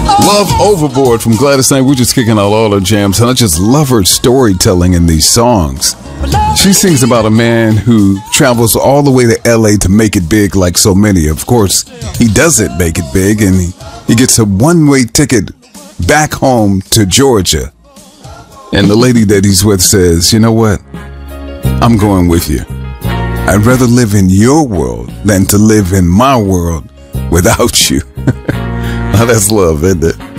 Love Overboard from Gladys Knight. We're just kicking out all her jams, and I just love her storytelling in these songs. She sings about a man who travels all the way to LA to make it big like so many. Of course, he doesn't make it big, and he gets a one-way ticket back home to Georgia. And the lady that he's with says, you know what? I'm going with you. I'd rather live in your world than to live in my world without you. Now that's love, isn't it?